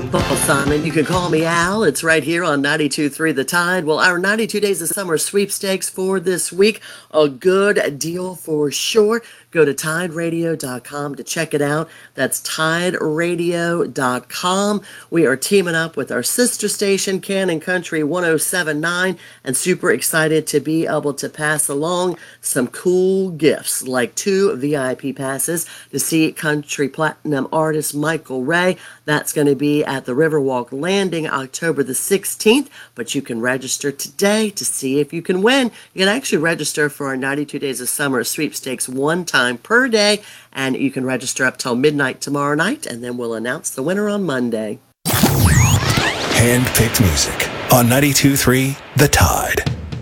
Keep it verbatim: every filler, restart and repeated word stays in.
Paul Simon, you can call me Al. It's right here on ninety-two point three The Tide. Well, our ninety-two Days of Summer sweepstakes for this week, a good deal for sure. Go to tide radio dot com to check it out. That's tide radio dot com. We are teaming up with our sister station, Cannon Country one oh seven point nine, and super excited to be able to pass along some cool gifts, like two V I P passes to see country platinum artist Michael Ray. That's going to be at the Riverwalk Landing October the sixteenth, but you can register today to see if you can win. You can actually register for our ninety-two Days of Summer sweepstakes one time per day, and you can register up till midnight tomorrow night, and then we'll announce the winner on Monday. Hand-picked music on ninety-two point three The Tide.